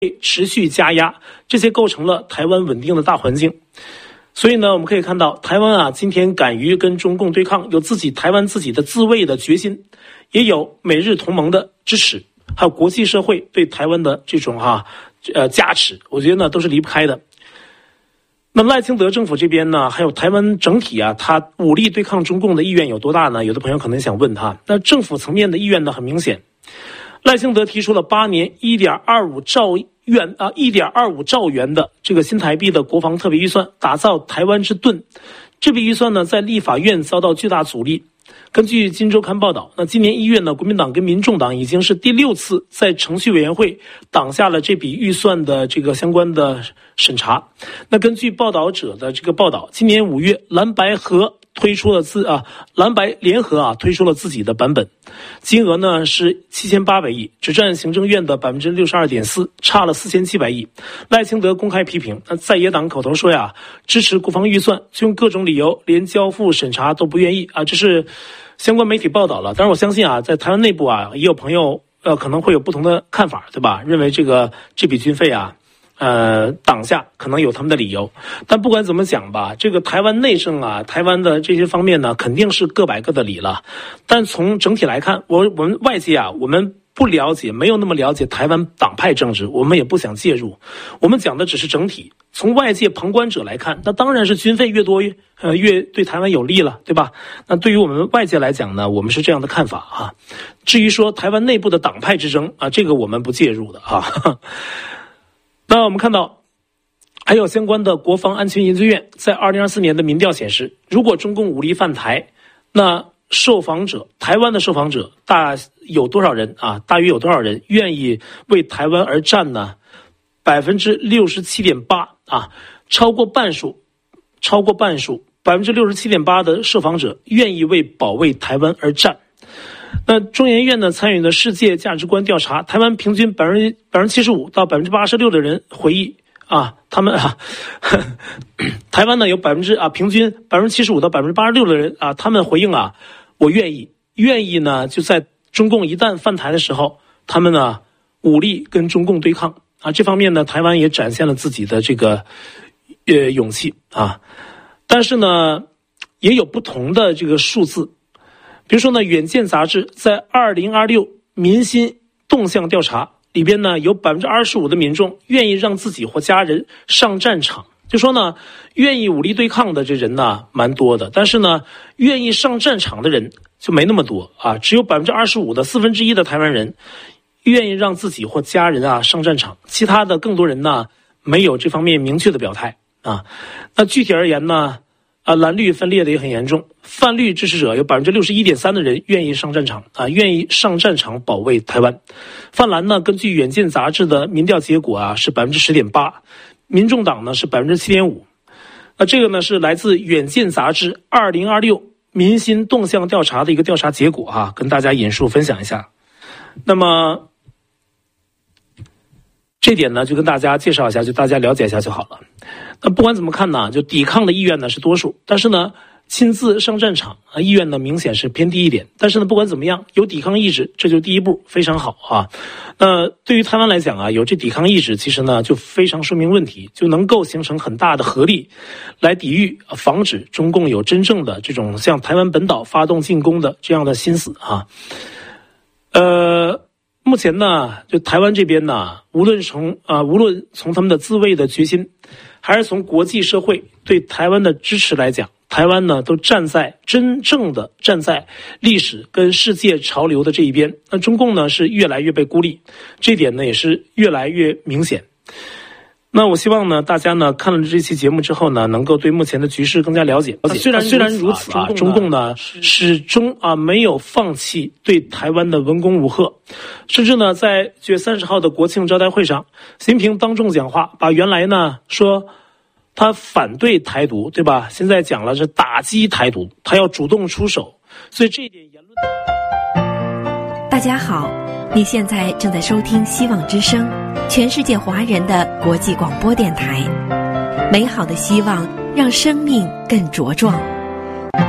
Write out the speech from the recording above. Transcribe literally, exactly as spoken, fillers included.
持续加压，这些构成了台湾稳定的大环境。所以呢，我们可以看到台湾啊，今天敢于跟中共对抗，有自己台湾自己的自卫的决心，也有美日同盟的支持，还有国际社会对台湾的这种哈、啊、呃加持，我觉得呢都是离不开的。那赖清德政府这边呢，还有台湾整体啊，他武力对抗中共的意愿有多大呢？有的朋友可能想问他，那政府层面的意愿呢，很明显，赖清德提出了八年 一点二五兆元啊 一点二五兆元的这个新台币的国防特别预算，打造台湾之盾。这笔预算呢，在立法院遭到巨大阻力。根据《今周刊》报道，那今年一月呢，国民党跟民众党已经是第六次在程序委员会挡下了这笔预算的这个相关的审查。那根据报道者的这个报道，今年五月蓝白合推出了自啊蓝白联合啊推出了自己的版本，金额呢是七千八百亿，只占行政院的百分之六十二点四，差了四千七百亿。赖清德公开批评，那在野党口头说呀支持国防预算，就用各种理由连交付审查都不愿意啊，这是相关媒体报道了。当然我相信啊，在台湾内部啊也有朋友呃可能会有不同的看法，对吧？认为这个这笔军费啊。呃，挡下可能有他们的理由，但不管怎么讲吧，这个台湾内政啊，台湾的这些方面呢，肯定是各摆各的理了。但从整体来看，我我们外界啊，我们不了解，没有那么了解台湾党派政治，我们也不想介入。我们讲的只是整体。从外界旁观者来看，那当然是军费越多越呃越对台湾有利了，对吧？那对于我们外界来讲呢，我们是这样的看法啊。至于说台湾内部的党派之争啊，这个我们不介入的啊。那我们看到还有相关的国防安全研究院在二零二四年的民调显示，如果中共武力犯台，那受访者台湾的受访者大有多少人啊？大约有多少人愿意为台湾而战呢？百分之六十七点八啊，超过半数，超过半数，百分之六十七点八的受访者愿意为保卫台湾而战。那中研院呢参与的世界价值观调查，台湾平均百分之百分之七十五到百分之八十六的人回忆啊，他们啊，呵呵台湾呢有百分之啊平均百分之七十五到百分之八十六的人啊，他们回应啊，我愿意，愿意呢就在中共一旦犯台的时候，他们呢武力跟中共对抗啊，这方面呢台湾也展现了自己的这个呃勇气啊，但是呢也有不同的这个数字。比如说呢，《远见》杂志在二零二六民心动向调查里边呢，有百分之二十五的民众愿意让自己或家人上战场。就说呢，愿意武力对抗的这人呢，蛮多的，但是呢，愿意上战场的人就没那么多啊，只有百分之二十五的四分之一的台湾人愿意让自己或家人啊上战场，其他的更多人呢没有这方面明确的表态啊。那具体而言呢？啊，蓝绿分裂的也很严重。泛绿支持者有百分之六十一点三的人愿意上战场啊，愿意上战场保卫台湾。泛蓝呢，根据《远见》杂志的民调结果啊，是百分之十点八，民众党呢是百分之七点五。那这个呢是来自《远见》杂志二零二六民心动向调查的一个调查结果啊，跟大家引述分享一下。那么这点呢，就跟大家介绍一下，就大家了解一下就好了。那不管怎么看呢，就抵抗的意愿呢是多数，但是呢，亲自上战场啊，意愿呢明显是偏低一点。但是呢，不管怎么样，有抵抗意志，这就是第一步，非常好啊。那对于台湾来讲啊，有这抵抗意志，其实呢就非常说明问题，就能够形成很大的合力，来抵御、防止中共有真正的这种向台湾本岛发动进攻的这样的心思啊。呃。目前呢，就台湾这边呢，无论从啊、呃，无论从他们的自卫的决心，还是从国际社会对台湾的支持来讲，台湾呢都站在真正的站在历史跟世界潮流的这一边。那中共呢是越来越被孤立，这点呢也是越来越明显。那我希望呢，大家呢看了这期节目之后呢，能够对目前的局势更加了解。虽然虽然如此啊，中共呢始终啊没有放弃对台湾的文攻武吓，甚至呢在九月三十号的国庆招待会上，习近平当众讲话，把原来呢说他反对台独，对吧？现在讲了是打击台独，他要主动出手，所以这一点言论。 大家好，你现在正在收听希望之声，全世界华人的国际广播电台。美好的希望让生命更茁壮。